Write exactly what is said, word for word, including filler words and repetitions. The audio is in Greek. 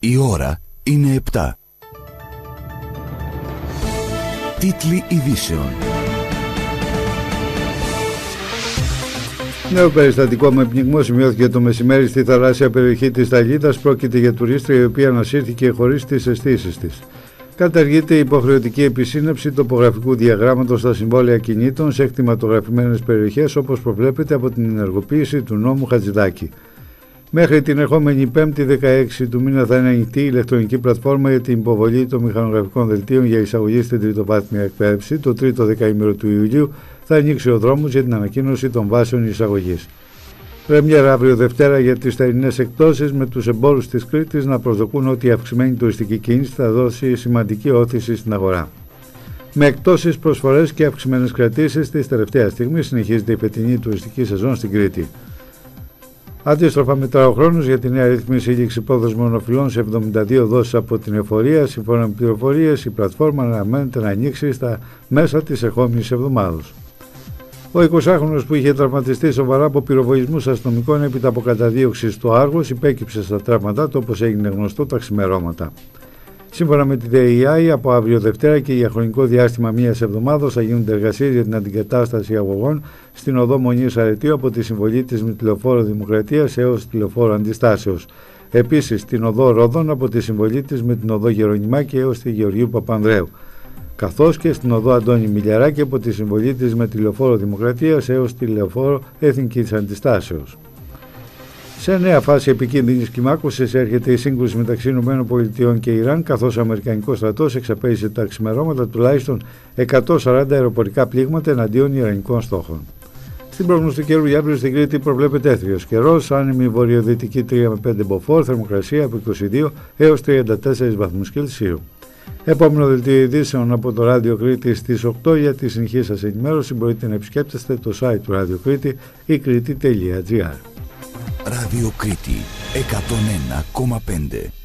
Η ώρα είναι επτά. Τίτλοι ειδήσεων. Νέο περιστατικό με πνιγμό σημειώθηκε το μεσημέρι στη θαλάσσια περιοχή της Ταλίδας. Πρόκειται για τουρίστρια η οποία ανασύρθηκε χωρίς τις αισθήσεις της. Καταργείται η υποχρεωτική επισύννεψη τοπογραφικού διαγράμματος στα συμβόλαια κινήτων σε εκτιματογραφημένες περιοχές, όπως προβλέπεται από την ενεργοποίηση του νόμου Χατζηδάκη. Μέχρι την ερχόμενη πέμπτη δεκαέξι του μήνα θα είναι ανοιχτή η ηλεκτρονική πλατφόρμα για την υποβολή των μηχανογραφικών δελτίων για εισαγωγή στην τριτοβάθμια εκπαίδευση. Το τρίτο δεκαήμερο του Ιουλίου θα ανοίξει ο δρόμος για την ανακοίνωση των βάσεων εισαγωγής. Πρέμιερα αύριο Δευτέρα για τις θερινές εκπτώσεις, με τους εμπόρους της Κρήτης να προσδοκούν ότι η αυξημένη τουριστική κίνηση θα δώσει σημαντική όθηση στην αγορά. Με εκπτώσεις, προσφορές και αυξημένες κρατήσεις, της τελευταίας στιγμής συνεχίζεται η φετινή τουριστική σεζόν στην Κρήτη. Αντίστροφα, μετρά ο χρόνος για τη νέα ρύθμιση λήξη υπόδοσμων οφειλών σε εβδομήντα δύο δόσεις από την εφορία. Σύμφωνα με πληροφορίες, η πλατφόρμα αναμένεται να ανοίξει στα μέσα της ερχόμενης εβδομάδας. Ο εικοσάχρονος που είχε τραυματιστεί σοβαρά από πυροβολισμούς αστυνομικών έπειτα από καταδίωξη στο Άργος υπέκυψε στα τραύματά του, όπως έγινε γνωστό τα ξημερώματα. Σύμφωνα με τη ΔΕΙΑΗ, από αύριο Δευτέρα και για χρονικό διάστημα μίας εβδομάδας θα γίνονται εργασίες για την αντικατάσταση αγωγών στην οδό Μονής Αρετίου από τη συμβολή της με τη λεωφόρο Δημοκρατίας έως τη λεωφόρο Αντιστάσεως. Επίσης, την οδό Ρόδων από τη συμβολή της με την οδό Γερονιμάκη έως τη Γεωργίου Παπανδρέου, καθώς και στην οδό Αντώνη Μιλιαράκη από τη συμβολή της με τη λεωφόρο Δημοκρατίας έως τη λεωφόρο Εθνικής Αντιστάσεως. Σε νέα φάση επικίνδυνης κλιμάκωσης έρχεται η σύγκρουση μεταξύ ΗΠΑ και Ιράν, καθώς ο Αμερικανικός στρατός εξαπέλυσε τα ξημερώματα τουλάχιστον εκατόν σαράντα αεροπορικά πλήγματα εναντίον Ιρανικών στόχων. Στην πρόγνωση του καιρού για αύριο στην Κρήτη προβλέπεται έθριος καιρός, άνεμη βορειοδυτική τρία με πέντε μποφόρ, θερμοκρασία από είκοσι δύο έως τριάντα τέσσερις βαθμούς Κελσίου. Επόμενο δελτίο ειδήσεων από το Ράδιο Κρήτη στις οκτώ. Για τη συνεχή σας ενημέρωση μπορείτε να επισκέπτεστε το site του Ράδιο Κρήτη ή κρήτη τελεία τζι άρ. Ράδιο Κρήτη εκατόν ένα κόμμα πέντε.